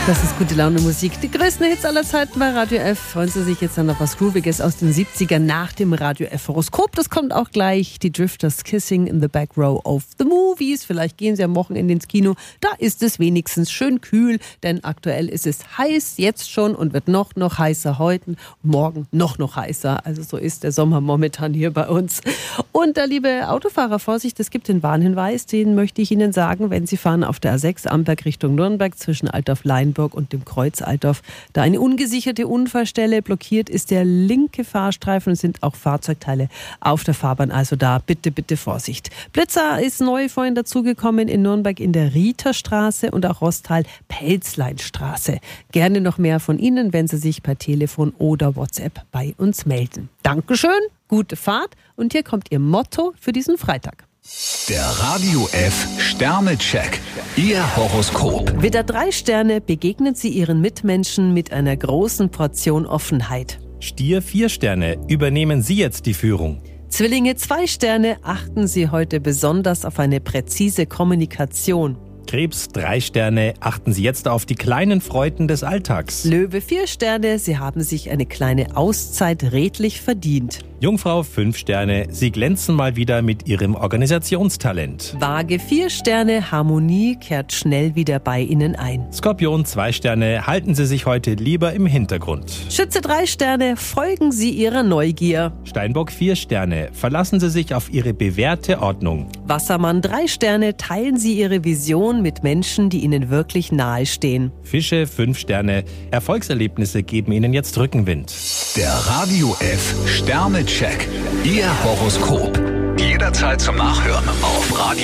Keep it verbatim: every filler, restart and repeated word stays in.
Das ist gute Laune Musik. Die größten Hits aller Zeiten bei Radio F. Freuen Sie sich jetzt dann auf was Grooviges aus den siebzigern nach dem Radio F Horoskop. Das kommt auch gleich. Die Drifters Kissing in the Back Row of the Movies. Vielleicht gehen Sie am Wochenende ins Kino. Da ist es wenigstens schön kühl, denn aktuell ist es heiß jetzt schon und wird noch, noch heißer heute. Morgen noch, noch heißer. Also so ist der Sommer momentan hier bei uns. Und da, liebe Autofahrer, Vorsicht, es gibt den Warnhinweis. Den möchte ich Ihnen sagen, wenn Sie fahren auf der A sechs Amberg Richtung Nürnberg zwischen Altdorf-Leinburg und dem Kreuz Altdorf. Da eine ungesicherte Unfallstelle blockiert ist der linke Fahrstreifen und sind auch Fahrzeugteile auf der Fahrbahn. Also da bitte, bitte Vorsicht. Blitzer ist neu vorhin dazugekommen in Nürnberg in der Rieterstraße und auch Rostal Pelzleinstraße. Gerne noch mehr von Ihnen, wenn Sie sich per Telefon oder WhatsApp bei uns melden. Dankeschön, gute Fahrt und hier kommt Ihr Motto für diesen Freitag. Der Radio F Sternecheck. Ihr Horoskop. Widder drei Sterne, begegnen Sie Ihren Mitmenschen mit einer großen Portion Offenheit. Stier vier Sterne, übernehmen Sie jetzt die Führung. Zwillinge zwei Sterne, achten Sie heute besonders auf eine präzise Kommunikation. Krebs drei Sterne, achten Sie jetzt auf die kleinen Freuden des Alltags. Löwe vier Sterne, Sie haben sich eine kleine Auszeit redlich verdient. Jungfrau fünf Sterne, Sie glänzen mal wieder mit Ihrem Organisationstalent. Waage vier Sterne, Harmonie kehrt schnell wieder bei Ihnen ein. Skorpion zwei Sterne, halten Sie sich heute lieber im Hintergrund. Schütze drei Sterne, folgen Sie Ihrer Neugier. Steinbock vier Sterne, verlassen Sie sich auf Ihre bewährte Ordnung. Wassermann drei Sterne, teilen Sie Ihre Vision mit Menschen, die Ihnen wirklich nahe stehen. Fische fünf Sterne, Erfolgserlebnisse geben Ihnen jetzt Rückenwind. Der Radio F Sternecheck. Ihr Horoskop. Jederzeit zum Nachhören auf Radio